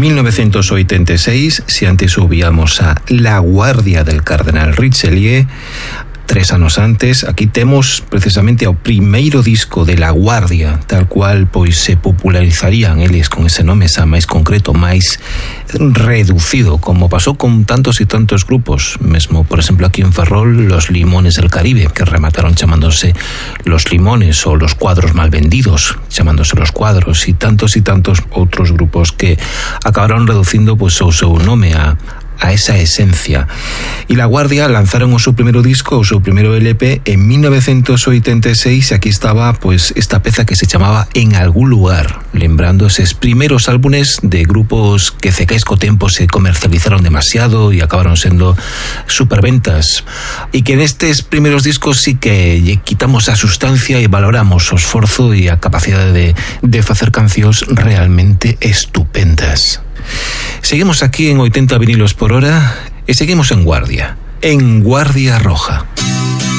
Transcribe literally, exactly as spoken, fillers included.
mil novecientos oitenta y seis, si antes subíamos a La Guardia del Cardenal Richelieu, tres anos antes, aquí temos precisamente o primeiro disco de La Guardia, tal cual pois se popularizarían eles con ese nome xa máis concreto, máis reducido, como pasou con tantos e tantos grupos, mesmo, por exemplo, aquí en Ferrol, Los Limones del Caribe, que remataron chamándose Los Limones, ou Los Cuadros Mal Vendidos, chamándose Los Cuadros, e tantos e tantos outros grupos que acabaron reducindo pois o seu nome a a esa esencia. E La Guardia lanzaron o seu primeiro disco, o seu primeiro L P en mil novecientos oitenta y seis, e aquí estaba pues esta peza que se chamaba En Algún Lugar, lembrando eses primeiros álbumes de grupos que cecais co tempo se comercializaron demasiado e acabaron sendo superventas, e que nestes primeiros discos sí que lle quitamos a sustancia e valoramos o esforzo e a capacidade de, de facer cancións realmente estupendas. Seguimos aquí en oitenta vinilos por hora e seguimos en Guardia, en Guardia Roja.